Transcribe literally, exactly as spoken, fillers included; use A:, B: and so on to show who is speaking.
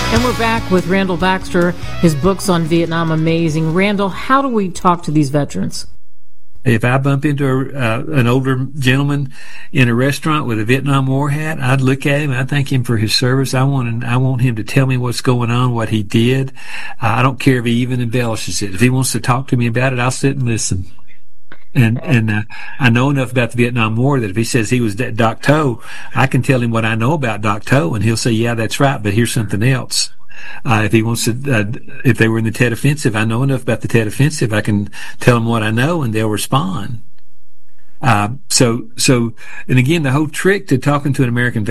A: And we're back with Randall Baxter. His book's on Vietnam, amazing. Randall, how do we talk to these veterans?
B: If I bump into a, uh, an older gentleman in a restaurant with a Vietnam War hat, I'd look at him. I'd thank him for his service. I want I want him to tell me what's going on, what he did. Uh, I don't care if he even embellishes it. If he wants to talk to me about it, I'll sit and listen. And and uh, I know enough about the Vietnam War that if he says he was Doc Toe, I can tell him what I know about Doc Toe, and he'll say, yeah, that's right, but here's something else. Uh, if he wants to, uh, if they were in the Tet Offensive, I know enough about the Tet Offensive, I can tell them what I know, and they'll respond. Uh, so, so, and again, the whole trick to talking to an American